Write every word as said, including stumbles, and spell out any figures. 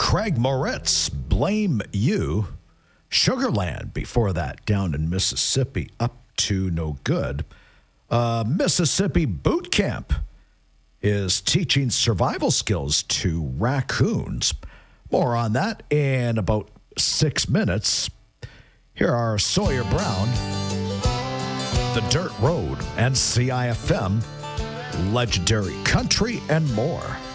Craig Moritz, Blame You. Sugarland before that, down in Mississippi, Up to No Good. Uh, Mississippi Boot Camp is teaching survival skills to raccoons. More on that in about six minutes. Here are Sawyer Brown, The Dirt Road, and C I F M, Legendary Country, and more.